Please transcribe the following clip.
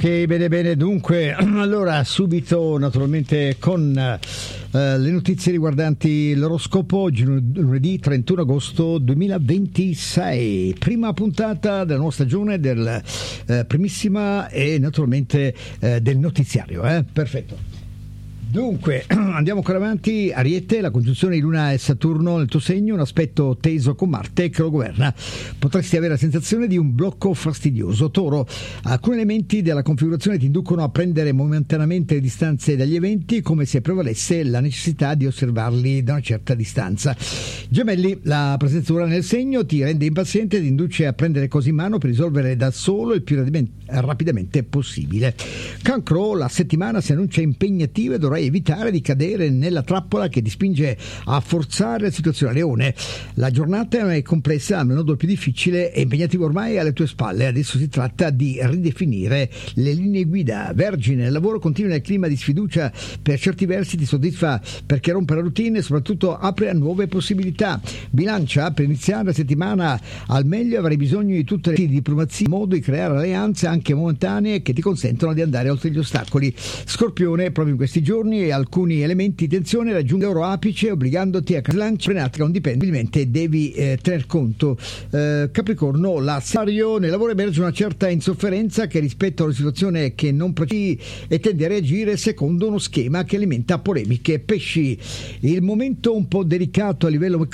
Ok, bene, dunque, allora subito naturalmente con le notizie riguardanti l'oroscopo, oggi lunedì 31 agosto 2026, prima puntata della nuova stagione del primissima e naturalmente del notiziario, perfetto. Dunque, andiamo ancora avanti. Ariete, la congiunzione di Luna e Saturno nel tuo segno, un aspetto teso con Marte che lo governa. Potresti avere la sensazione di un blocco fastidioso. Toro, alcuni elementi della configurazione ti inducono a prendere momentaneamente le distanze dagli eventi, come se prevalesse la necessità di osservarli da una certa distanza. Gemelli, la presenza di Urano nel segno ti rende impaziente e ti induce a prendere cose in mano per risolvere da solo il più rapidamente possibile. Cancro, la settimana si annuncia impegnativa e dovrai evitare di cadere nella trappola che ti spinge a forzare la situazione. Leone, la giornata è complessa, ma il nodo più difficile e impegnativo ormai alle tue spalle. Adesso si tratta di ridefinire le linee guida. Vergine, il lavoro continua nel clima di sfiducia, per certi versi ti soddisfa perché rompe la routine e soprattutto apre a nuove possibilità. Bilancia, per iniziare la settimana al meglio avrai bisogno di tutte le diplomazia, modo di creare alleanze anche momentanee che ti consentono di andare oltre gli ostacoli. Scorpione, proprio in questi giorni alcuni elementi di tensione raggiungono il loro apice, obbligandoti a slanciare frenatica indipendentemente devi tener conto. Capricorno, l'assessario, nel lavoro emerge una certa insofferenza che rispetto a una situazione che non procedi e tende a reagire secondo uno schema che alimenta polemiche. Pesci, il momento un po' delicato a livello